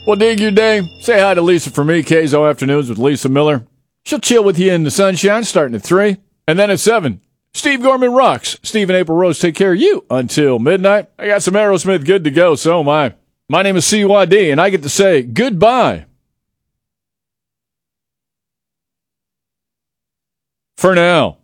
Well, dig your day. Say hi to Lisa for me, Kzo Afternoons with Lisa Miller. She'll chill with you in the sunshine starting at 3. And then at 7, Steve Gorman rocks. Steve and April Rose take care of you until midnight. I got some Aerosmith good to go, so am I. My name is CYD, and I get to say goodbye for now.